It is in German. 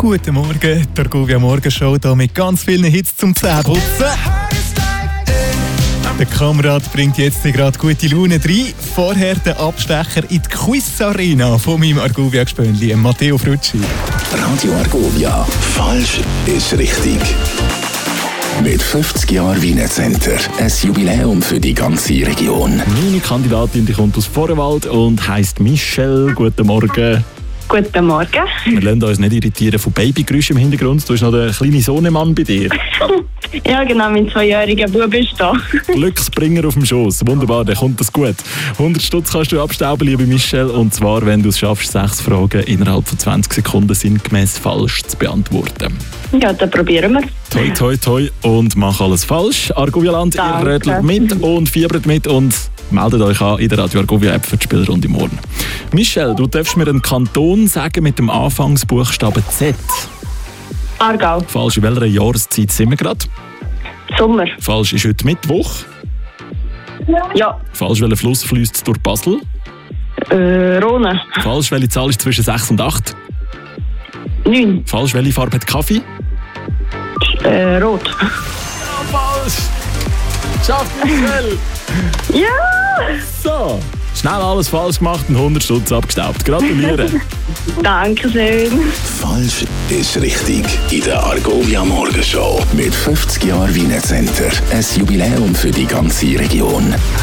Guten Morgen, die Argovia Morgenshow hier mit ganz vielen Hits zum Zähneputzen. Der Kamerad bringt jetzt gerade gute Laune rein. Vorher der Abstecher in die Quiz-Arena von meinem Argovia-Gespönli, Matteo Frutschi. Radio Argovia, falsch ist richtig. Mit 50 Jahren Wiener Center. Ein Jubiläum für die ganze Region. Meine Kandidatin, die kommt aus Vorwald und heisst Michelle. Guten Morgen. Guten Morgen. Wir lassen uns nicht irritieren von Babygeräuschen im Hintergrund. Du hast noch den kleinen Sohnemann bei dir. Ja, genau, mein 2-jähriger Bub ist da. Glücksbringer auf dem Schoss. Wunderbar, dann kommt das gut. 100 Stutz kannst du abstauben, liebe Michelle. Und zwar, wenn du es schaffst, 6 Fragen innerhalb von 20 Sekunden sinngemäß falsch zu beantworten. Ja, dann probieren wir. Toi, toi, toi und mach alles falsch. Argovia-Land, ihr rödelt mit und fiebert mit und meldet euch an in der Radio Argovia-App für die Spielrunde morgen. Michelle, du darfst mir einen Kanton sagen mit dem Anfangsbuchstaben Z. Aargau. Falsch, in welcher Jahreszeit sind wir gerade? Sommer. Falsch, ist heute Mittwoch. Ja. Falsch, welcher Fluss fließt durch Basel? Rhone. Falsch, welche Zahl ist zwischen 6 und 8? 9. Falsch, welche Farbe hat Kaffee? Rot. Ja, falsch! Schafft Michelle! Ja! So, schnell alles falsch gemacht und 100 Stutz abgestaubt. Gratuliere! Dankeschön. Falsch ist richtig. In der Argovia Morgenshow. Mit 50 Jahren Wiener Center. Ein Jubiläum für die ganze Region.